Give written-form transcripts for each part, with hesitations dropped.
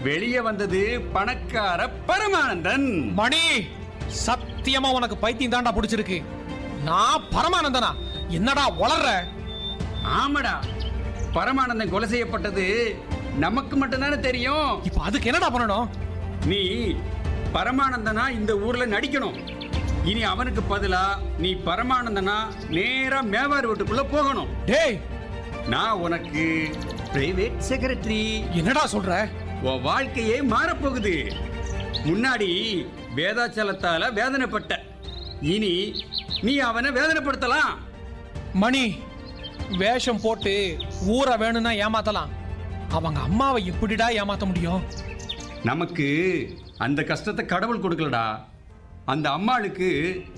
வெளியே வந்தது பணக்கார பரமானந்தன். மணி, சத்தியமா உனக்கு பைத்தியம் தாண்டா பிடிச்சிருக்கு. நான் பரமானந்தனா? என்னடா வளர்ற? ஆமாடா, பரமானந்தன் கொலை செய்யப்பட்டது நமக்கு மட்டும்தானே தெரியும். இப்ப அதுக்கு என்னடா பண்ணணும்? நீ பரமானந்தனா இந்த ஊர்ல நடிக்கணும். இனி அவனுக்கு பதிலா நீ பரமானந்தனா நேரா மேவார் வீட்டுக்குள்ள போகணும். டேய், நான் உனக்கு பிரைவேட் செக்ரட்டரி. என்னடா சொல்ற? உன் வாழ்க்கையே மாறப்போகுது. முன்னாடி வேதாச்சலத்தால வேதனைப்பட்ட, இனி நீ அவனை வேதனைப்படுத்தலாம். மணி, வேஷம் போட்டு ஊரை வேணும்னா ஏமாத்தலாம். அவங்க அம்மாவை எப்படிடா ஏமாத்த முடியும்? நமக்கு அந்த கஷ்டத்தை கடவுள் கொடுக்கலடா. அந்த அம்மாளுக்கு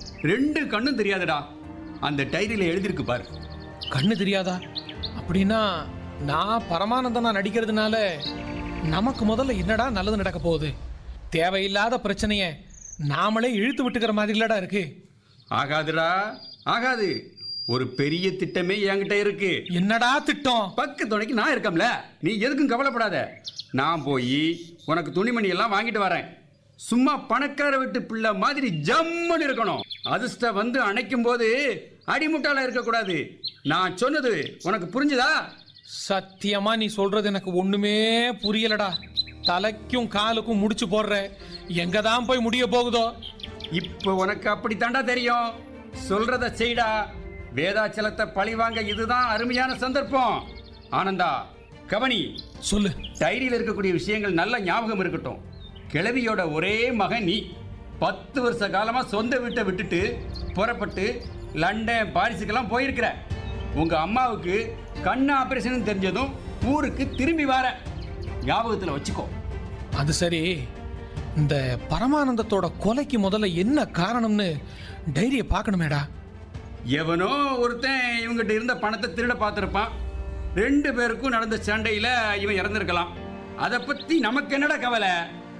2 கண்ணும் தெரியாதுடா. அந்த டைரியில எழுதிருக்கு பாரு. கண்ணு தெரியாதா? அப்படின்னா நான் பரமானந்தனா நடிக்கிறதுனால நமக்கு முதல்ல என்னடா நல்லது நடக்க போகுது? தேவையில்லாத பிரச்சனைய நாமளே இழுத்து விட்டுக்கிற மாதிரி இல்லடா இருக்கு. ஆகாதுடா, ஆகாது. ஒரு பெரிய திட்டமே என்கிட்ட இருக்கு. என்னடா திட்டம்? பக்க துணைக்கு நான் இருக்கம்ல, நீ எதுக்கும் கவலைப்படாத. நான் போய் உனக்கு துணிமணி எல்லாம் வாங்கிட்டு வரேன். சும்மா பணக்கார வீட்டு பிள்ளை மாதிரி ஜம்முன்னு இருக்கணும். அதிர்ஷ்டம் வந்து அணைக்கும் போது அடிமுட்டால இருக்கக்கூடாது. நான் சொன்னது உனக்கு புரிஞ்சுதா? சத்தியமா நீ சொல்றது எனக்கு ஒண்ணுமே புரியலடா. தலைக்கும் காலுக்கும் முடிச்சு போடுற, எங்க தான் போய் முடிய போகுதோ? இப்ப உனக்கு அப்படித்தாண்டா தெரியும். சொல்றத செய்டா. வேதாச்சலத்தை பழிவாங்க இதுதான் அருமையான சந்தர்ப்பம். ஆனந்தா, கவனி. சொல்லு. டைரியில் இருக்கக்கூடிய விஷயங்கள் நல்ல ஞாபகம் இருக்கட்டும். கிழவியோட ஒரே மகன் நீ. 10 வருஷ காலமா சொந்த வீட்டை விட்டுட்டு புறப்பட்டு லண்டன் பாரிஸுக்கெல்லாம் போயிருக்கிற. உங்க அம்மாவுக்கு கண் ஆபரேஷன் தெரிஞ்சதும் ஊருக்கு திரும்பி வர. ஞாபகத்தில் வச்சுக்கோ. அது சரி, இந்த பரமானந்தத்தோட கொலைக்கு முதல்ல என்ன காரணம்னு டைரியை பார்க்கணுமேடா. எவனோ ஒருத்தன் இவங்கிட்ட இருந்த பணத்தை திருட பார்த்துருப்பான். 2 பேருக்கும் நடந்த சண்டையில் இவன் இறந்திருக்கலாம். அதை பற்றி நமக்கு என்னடா கவலை?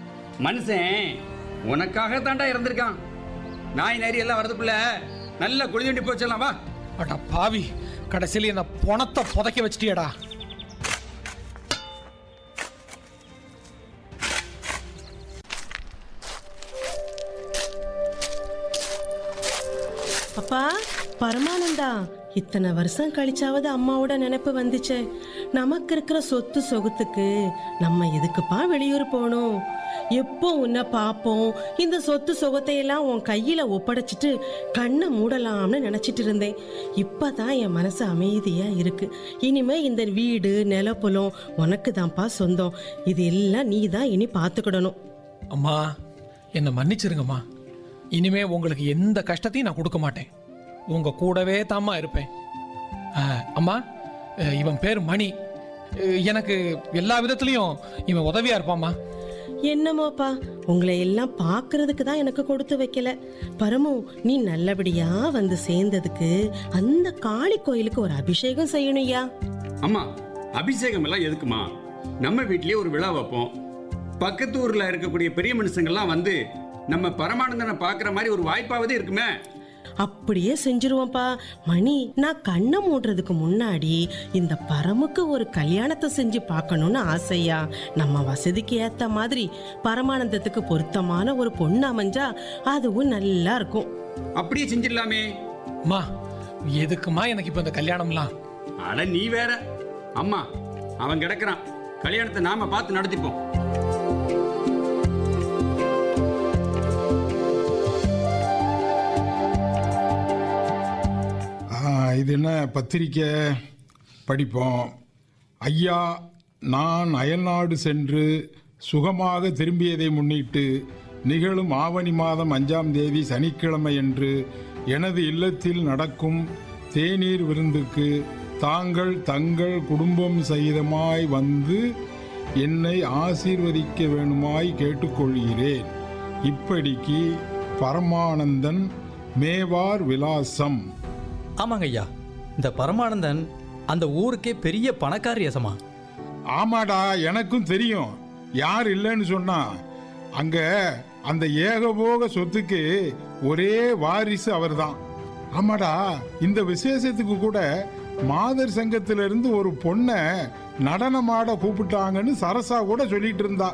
மனுஷன் உனக்காக தாண்டா இறந்திருக்கான். நாய் நரி எல்லாம் வரதுக்குள்ள நல்ல குளிதண்டி போச்சலாம். வா. அடா பாவி, கடைசியில் என்ன பணத்தை புதைக்க வச்சிட்டியடா. அப்பா பரமானந்தா, இத்தனை வருஷம் கழிச்சாவது அம்மாவோட நினைப்பு வந்துச்சே. நமக்கு இருக்கிற சொத்து சொகுத்துக்கு நம்ம எதுக்குப்பா வெளியூர் போகணும்? எப்போ உன்னை பார்ப்போம், இந்த சொத்து சொகத்தையெல்லாம் உன் கையில ஒப்படைச்சிட்டு கண்ணை மூடலாம்னு நினைச்சிட்டு இருந்தேன். இப்பதான் என் மனசு அமைதியா இருக்கு. இனிமே இந்த வீடு நிலப்புலம் உனக்கு தான்ப்பா சொந்தம். இது எல்லாம் நீ தான் இனி பார்த்துக்கிடணும். அம்மா, என்னை மன்னிச்சிருங்கம்மா. இனிமே உங்களுக்கு எந்த கஷ்டத்தையும் நான் கொடுக்க மாட்டேன். உங்க கூடவே தாம்மா இருப்பேன். அம்மா, இவன் பேர் மணி. எனக்கு எல்லா விதத்துலயும் இவன் உதவியா இருப்பாம்மா. என்னமோப்பா, உங்களை எல்லாம் பார்க்கறதுக்கு தான் எனக்கு கொடுத்து வைக்கல. பரமு, நீ நல்லபடியா வந்து சேர்ந்ததுக்கு அந்த காளி கோயிலுக்கு ஒரு அபிஷேகம் செய்யணும்யா. அம்மா, அபிஷேகம் எல்லாம் எதுக்குமா? நம்ம வீட்லயே ஒரு விழா வைப்போம். பக்கத்து ஊர்ல இருக்கக்கூடிய பெரிய மனுஷங்கள்லாம் வந்து நம்ம பரமானந்தனை பார்க்குற மாதிரி ஒரு வாய்ப்பாவது இருக்குமே. அப்படியே செஞ்சிருவோம்ப்பா. மணி, நான் கண்ணை மூடுறதுக்கு முன்னாடி இந்த பரமுக்கு ஒரு கல்யாணத்தை செஞ்சு பார்க்கணும்னு ஆசையா. நம்ம வசதிக்கு ஏத்த மாதிரி பரமானந்தத்துக்கு பொருத்தமான ஒரு பொண்ணு அமைஞ்சா அதுவும் நல்லா இருக்கும். அப்படியே செஞ்சிடலாமே. அம்மா, எதுக்குமா எனக்கு இப்ப இந்த கல்யாணம்லாம்? அட நீ வேற. அம்மா, அவன் கிடக்குறான். கல்யாணத்தை நாம பார்த்து நடத்திப்போம். இது என்ன பத்திரிக்கை? படிப்போம். ஐயா, நான் அயல்நாடு சென்று சுகமாக திரும்பியதை முன்னிட்டு நிகழும் ஆவணி மாதம் 5ஆம் தேதி சனிக்கிழமை அன்று எனது இல்லத்தில் நடக்கும் தேநீர் விருந்துக்கு தாங்கள் தங்கள் குடும்பம் சகிதமாய் வந்து என்னை ஆசீர்வதிக்க வேணுமாய் கேட்டுக்கொள்கிறேன். இப்படிக்கு பரமானந்தன், மேவார் விலாசம். ஆமாங்க ஐயா, இந்த பரமானந்தன் அந்த ஊருக்கே பெரிய பணக்கார யசமா. ஆமாடா, எனக்கும் தெரியும். யார் இல்லைன்னு சொன்னா? அங்க அந்த ஏகபோக சொத்துக்கு ஒரே வாரிசு அவர்தான். ஆமாடா, இந்த விசேஷத்துக்கு கூட மாதர் சங்கத்திலிருந்து ஒரு பொண்ணை நடனமாட கூப்பிட்டாங்கன்னு சரசா கூட சொல்லிட்டு இருந்தா.